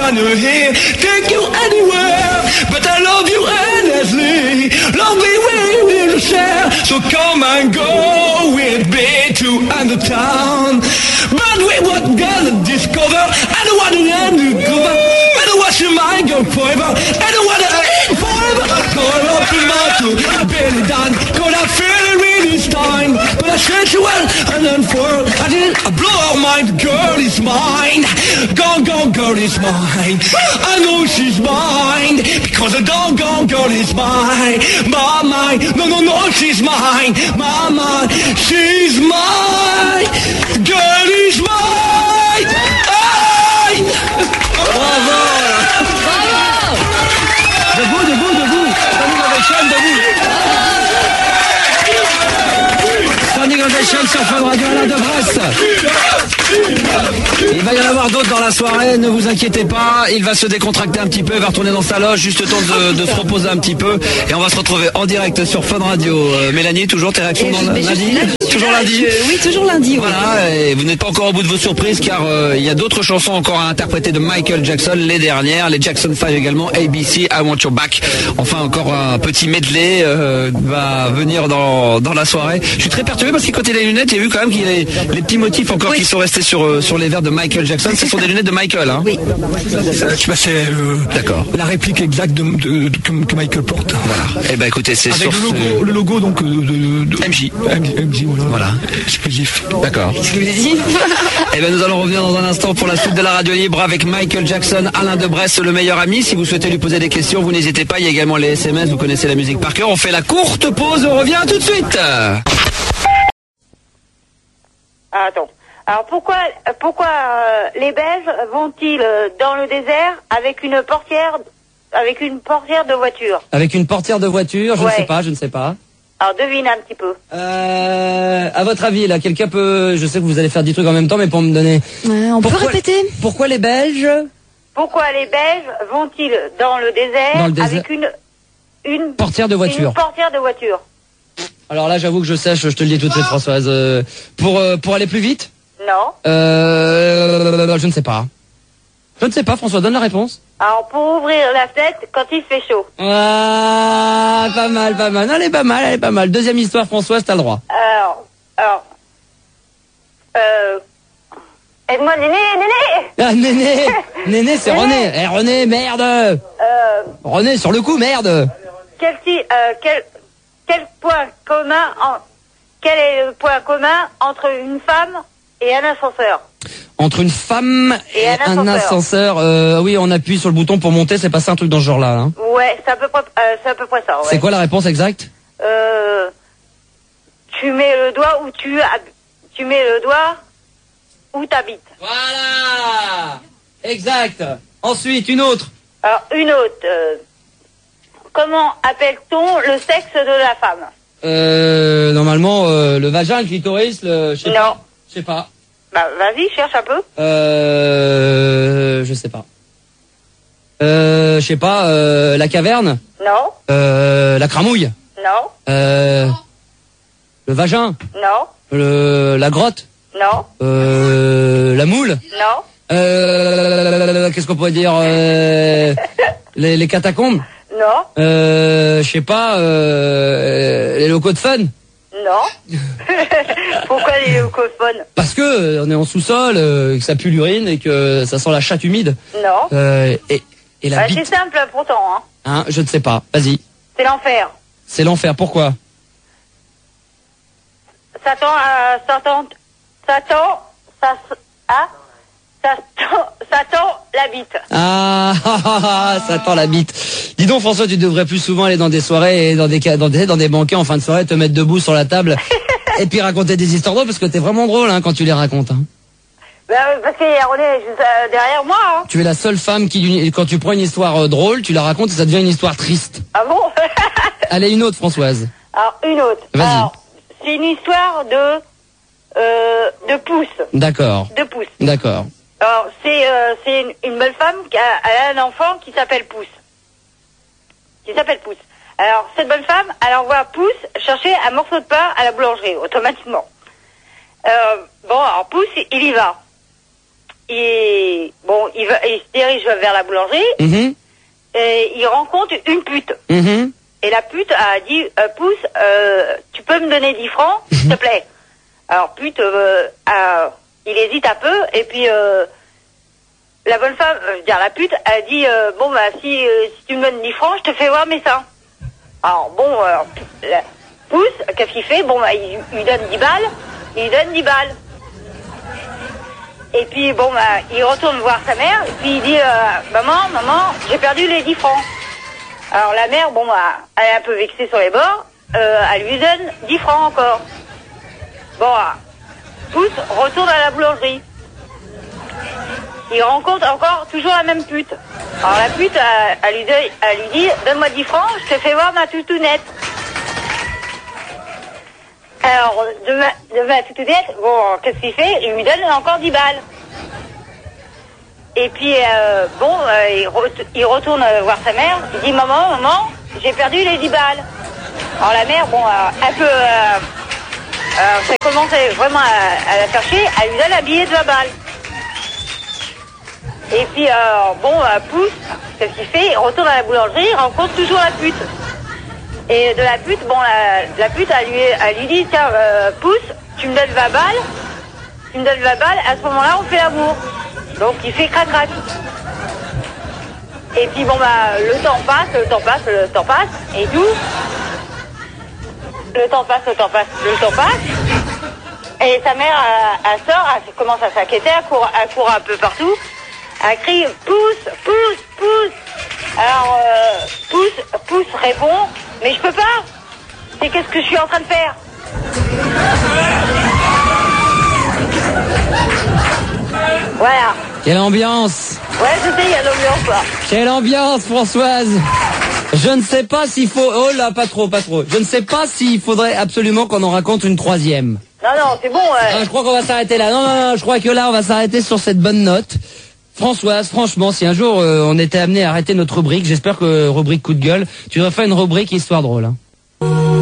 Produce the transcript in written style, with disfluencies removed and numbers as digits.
wanna hear. Take you anywhere, but I love you endlessly. Lovely we will share. So come and go with me to another town. But we were gonna discover. I don't want to undercover. I don't want your mind go forever. I don't want to eat forever. Call up in my two, belly down. Cause I feel it really time. But I said you well and then for I didn't blow her mind. Girl is mine. Gone, girl is mine. I know she's mine. Because the doggone girl is mine. My mine. No, she's mine. My mine. She's mine. Girl is mine. Bravo. Debout. Standing Ovation sur Fun Radio, Alain de Bresse. Il va y en avoir d'autres dans la soirée, ne vous inquiétez pas, il va se décontracter un petit peu, il va retourner dans sa loge, juste le temps de se reposer un petit peu, et on va se retrouver en direct sur Fun Radio. Mélanie, toujours tes réactions dans lundi? Toujours lundi? Oui, toujours lundi. Voilà, et vous n'êtes pas encore au bout de vos surprises, car il y a d'autres chansons encore à interpréter de Michael Jackson, les dernières, les Jackson 5 également, ABC, I Want Your Back. Enfin, encore un petit medley va venir dans la soirée. Je suis très perturbé parce que quand il a les lunettes, j'ai vu quand même qu'il y a les petits motifs encore qui sont restés sur les verres de Michael Jackson. Ce sont des lunettes de Michael, hein? Oui. C'est d'accord. La réplique exacte que Michael porte. Voilà. Eh ben écoutez, c'est avec sur le logo donc de MJ. MJ, Voilà. Explosif. D'accord. Exclusif. Eh ben nous allons revenir dans un instant pour la suite de la radio libre avec Michael Jackson, Alain de Bresse, le meilleur ami. Si vous souhaitez lui poser des questions, vous n'hésitez pas. Il y a également les SMS. Vous connaissez la musique par cœur. On fait la courte pause. On revient tout de suite. Attends. Alors pourquoi les Belges vont-ils dans le désert avec une portière de voiture? Avec une portière de voiture, je ne sais pas. Alors devine un petit peu. À votre avis, là, quelqu'un peut... Je sais que vous allez faire 10 trucs en même temps, mais pour me donner... on peut répéter. Pourquoi les Belges vont-ils dans le désert avec une portière de voiture? Une portière de voiture. Alors là, j'avoue que je sèche, je te le dis tout de suite, Françoise. Pour aller plus vite? Non. Je ne sais pas. Je ne sais pas, François, donne la réponse. Alors, pour ouvrir la fenêtre quand il fait chaud. Ah, pas mal. Non, elle est pas mal. Deuxième histoire, Françoise, t'as le droit. Alors, aide-moi, Néné. Ah, Néné, c'est René. Eh, René, merde. René, sur le coup, merde. Quel est le point commun entre une femme et un ascenseur? Entre une femme et un ascenseur, oui, on appuie sur le bouton pour monter, c'est pas ça un truc dans ce genre-là, hein? Ouais, c'est à peu près ça, ouais. C'est quoi la réponse exacte? Tu mets le doigt où t'habites. Voilà! Exact! Ensuite, une autre. Alors, une autre. Comment appelle-t-on le sexe de la femme? Normalement, le vagin, le clitoris, Non. Je sais pas. Bah, vas-y, cherche un peu. Je sais pas. Je sais pas, la caverne? Non. La cramouille? Non. Le vagin? Non. La grotte? Non. La moule? Non. Qu'est-ce qu'on pourrait dire? Les catacombes? Non. Je sais pas, les locaux de fun? Non. Pourquoi les leucophones? Parce que on est en sous-sol, que ça pue l'urine et que ça sent la chatte humide. Non. Et la bite. C'est simple pourtant, hein. Hein, je ne sais pas. Vas-y. C'est l'enfer. C'est l'enfer. Pourquoi? Satan la bite. Ah, Satan la bite. Dis donc François, tu devrais plus souvent aller dans des soirées et dans des banquets en fin de soirée, te mettre debout sur la table et puis raconter des histoires drôles parce que t'es vraiment drôle hein, quand tu les racontes. Hein. Parce qu'il y a René juste derrière moi. Hein. Tu es la seule femme qui, quand tu prends une histoire drôle, tu la racontes et ça devient une histoire triste. Ah bon? Allez, une autre Françoise. Alors, une autre. Vas-y. C'est une histoire de pouce. D'accord. De pouce. D'accord. Alors, c'est une belle femme qui a un enfant qui s'appelle Pouce. Alors, cette bonne femme, elle envoie Pouce chercher un morceau de pain à la boulangerie, automatiquement. Alors Pouce, il y va. il se dirige vers la boulangerie. Et il rencontre une pute. Et la pute a dit, Pouce, tu peux me donner 10 francs, s'il te plaît. Alors pute, il hésite un peu, et puis la bonne femme, la pute, a dit, bon bah si tu me donnes 10 francs, je te fais voir mes seins. Alors bon, Pouce, qu'est-ce qu'il fait? Bon bah il lui donne 10 balles, il lui donne 10 balles. Et puis bon bah il retourne voir sa mère, et puis il dit, maman, j'ai perdu les 10 francs. Alors la mère, bon bah, elle est un peu vexée sur les bords, elle lui donne 10 francs encore. Bon, Pouce retourne à la boulangerie. Il rencontre encore toujours la même pute. Alors la pute, elle lui dit, donne-moi 10 francs, je te fais voir ma toutounette. Alors, de ma toutounette, bon, qu'est-ce qu'il fait? Il lui donne encore 10 balles. Et puis, il retourne voir sa mère, il dit, maman, j'ai perdu les 10 balles. Alors la mère, bon, un peu, ça commence vraiment à la chercher, elle lui donne un billet de 20 balles. Et puis, Pouce, qu'est-ce qu'il fait? Il retourne à la boulangerie, il rencontre toujours la pute. Et de la pute, bon, la pute, elle lui dit, tiens, Pouce, tu me donnes 20 balles, à ce moment-là, on fait l'amour. Donc, il fait crac-crac. Et puis, bon, bah, le temps passe, et tout. Le temps passe. Et sa mère, elle sort, elle commence à s'inquiéter, elle court un peu partout. Elle crie, Pouce. Alors, Pouce répond, mais je peux pas. C'est qu'est-ce que je suis en train de faire? Voilà. Quelle ambiance! Ouais, je sais, il y a l'ambiance, là. Quelle ambiance, Françoise! Je ne sais pas s'il faut... Oh là, pas trop. Je ne sais pas s'il faudrait absolument qu'on en raconte une troisième. Non, c'est bon, ouais. Ah, je crois qu'on va s'arrêter là. Non, je crois que là, on va s'arrêter sur cette bonne note. Françoise, franchement, si un jour on était amené à arrêter notre rubrique, j'espère que rubrique coup de gueule, tu devrais faire une rubrique histoire drôle. Hein.